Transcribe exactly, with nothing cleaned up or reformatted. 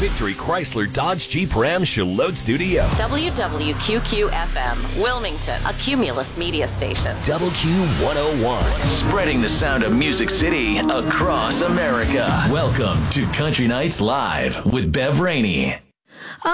Victory Chrysler Dodge Jeep Ram Charlotte Studio. W W Q Q F M, Wilmington, a Cumulus media station. Double Q one oh one. Spreading the sound of Music City across America. Welcome to Country Nights Live with Bev Rainey.